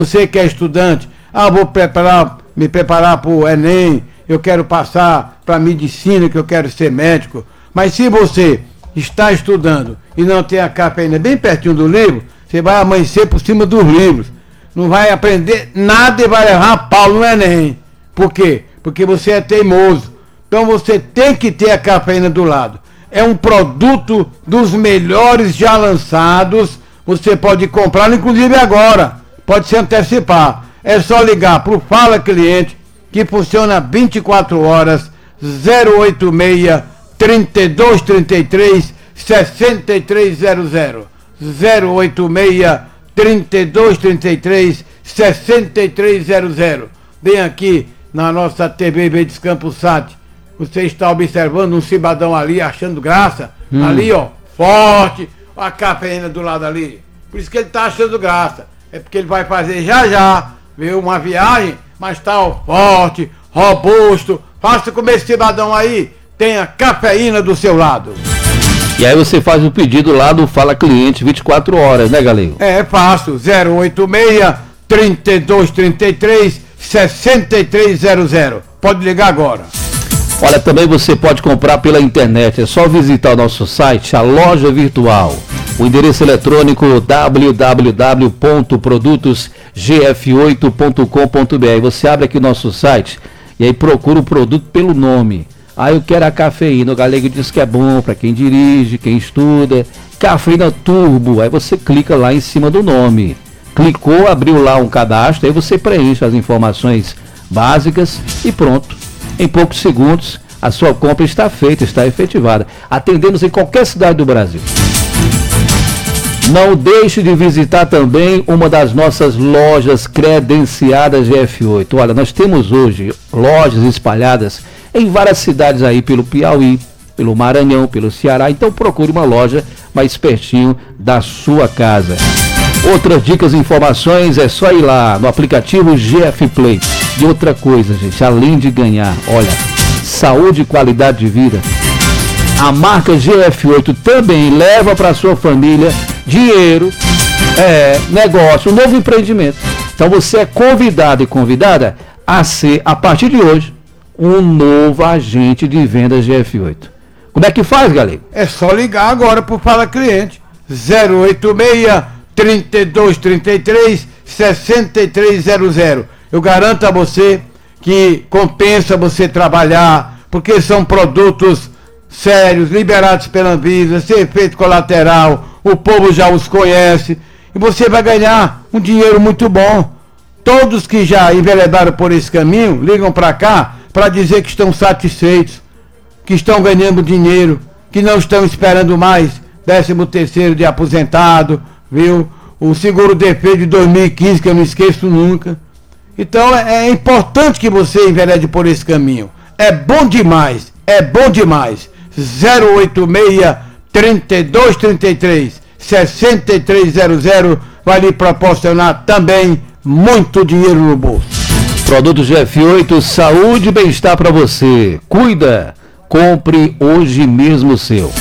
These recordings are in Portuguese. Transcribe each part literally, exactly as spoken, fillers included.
Você que é estudante, ah, vou preparar, me preparar para o Enem, eu quero passar para a medicina, que eu quero ser médico. Mas se você está estudando e não tem a cafeína bem pertinho do livro, você vai amanhecer por cima dos livros. Não vai aprender nada e vai levar pau no Enem. Por quê? Porque você é teimoso. Então você tem que ter a cafeína do lado. É um produto dos melhores já lançados. Você pode comprar, inclusive agora. Pode se antecipar. É só ligar para o Fala Cliente, que funciona vinte e quatro horas, zero oito seis, trinta e dois, trinta e três, sessenta e três zero zero. zero oito seis, trinta e dois, trinta e três, sessenta e três zero zero. Vem aqui na nossa T V Verdes Campos Sat. Você está observando um cidadão ali achando graça. Hum. Ali, ó, forte, a cafeína do lado ali. Por isso que ele está achando graça. É porque ele vai fazer já já, viu, uma viagem, mas está ó, forte, robusto. Faça como esse cidadão aí, tenha cafeína do seu lado. E aí você faz o pedido lá do Fala Cliente vinte e quatro horas, né, Galego? É, é fácil, zero oito seis, trinta e dois, trinta e três, sessenta e três zero zero. Pode ligar agora. Olha, também você pode comprar pela internet, é só visitar o nosso site, a loja virtual. O endereço eletrônico w w w ponto produtos g f oito ponto com ponto b r. Você abre aqui o nosso site e aí procura o produto pelo nome. Ah, eu quero a cafeína, o Galego diz que é bom para quem dirige, quem estuda. Cafeína Turbo, aí você clica lá em cima do nome. Clicou, abriu lá um cadastro, aí você preenche as informações básicas e pronto. Em poucos segundos, a sua compra está feita, está efetivada. Atendemos em qualquer cidade do Brasil. Não deixe de visitar também uma das nossas lojas credenciadas G F oito. Olha, nós temos hoje lojas espalhadas em várias cidades aí pelo Piauí, pelo Maranhão, pelo Ceará. Então procure uma loja mais pertinho da sua casa. Outras dicas e informações é só ir lá no aplicativo G F Play. E outra coisa, gente, além de ganhar, olha, saúde e qualidade de vida, a marca G F oito também leva para sua família dinheiro, é, negócio, um novo empreendimento. Então você é convidado e convidada a ser, a partir de hoje, um novo agente de vendas G F oito. Como é que faz, Galego? É só ligar agora para o Fala Cliente. zero oito seis, trinta e dois, trinta e três, sessenta e três zero zero. Eu garanto a você que compensa você trabalhar, porque são produtos sérios, liberados pela Anvisa, sem efeito colateral, o povo já os conhece, e você vai ganhar um dinheiro muito bom. Todos que já enveredaram por esse caminho, ligam para cá para dizer que estão satisfeitos, que estão ganhando dinheiro, que não estão esperando mais décimo terceiro de aposentado, viu? O seguro-defeito de dois mil e quinze, que eu não esqueço nunca. Então é, é importante que você enverede por esse caminho. É bom demais, é bom demais. zero oito seis, trinta e dois, trinta e três, sessenta e três zero zero vai lhe proporcionar também muito dinheiro no bolso. Produto G F oito, saúde e bem-estar para você. Cuida, compre hoje mesmo o seu.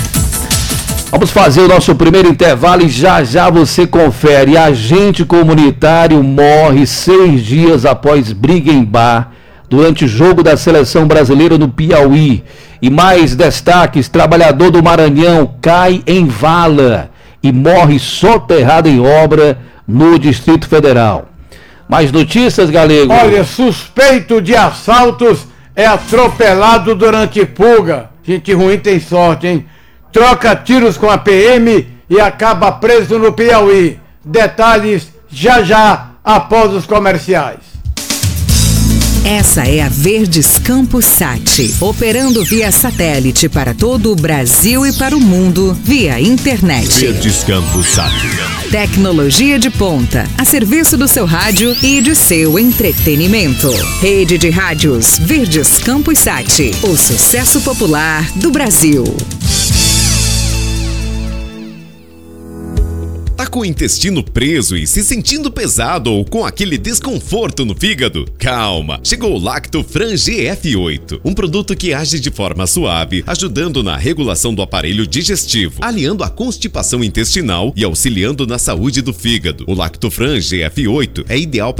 Vamos fazer o nosso primeiro intervalo e já já você confere. Agente comunitário morre seis dias após briga em bar durante jogo da seleção brasileira no Piauí. E mais destaques: trabalhador do Maranhão cai em vala e morre soterrado em obra no Distrito Federal. Mais notícias, Galego? Olha, suspeito de assaltos é atropelado durante fuga. Gente ruim tem sorte, hein? Troca tiros com a P M e acaba preso no Piauí. Detalhes já já após os comerciais. Essa é a Verdes Campos Sat, operando via satélite para todo o Brasil e para o mundo via internet. Verdes Campos Sat. Tecnologia de ponta, a serviço do seu rádio e de seu entretenimento. Rede de rádios Verdes Campos Sat, o sucesso popular do Brasil. Tá com o intestino preso e se sentindo pesado ou com aquele desconforto no fígado? Calma, chegou o Lactofran G F oito, um produto que age de forma suave, ajudando na regulação do aparelho digestivo, aliando a constipação intestinal e auxiliando na saúde do fígado. O Lactofran G F oito é ideal